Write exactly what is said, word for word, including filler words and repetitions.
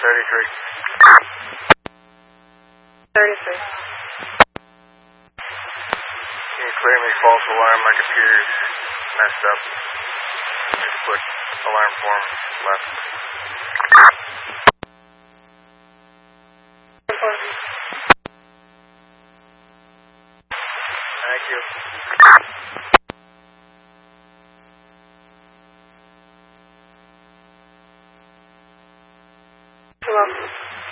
thirty-three. thirty-three. Can you clear me false alarm? My computer's messed up. Just put alarm form left. Thank you. You're welcome.